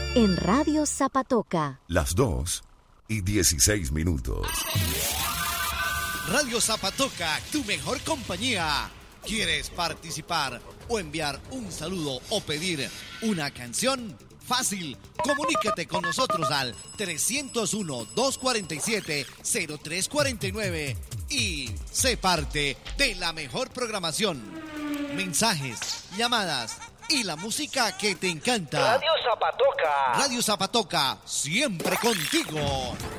En Radio Zapatoca. Las 2:16. Radio Zapatoca, tu mejor compañía. ¿Quieres participar o enviar un saludo o pedir una canción? Fácil, comunícate con nosotros al 301-247-0349 y sé parte de la mejor programación. Mensajes, llamadas y la música que te encanta. Radio Zapatoca. Radio Zapatoca, siempre contigo.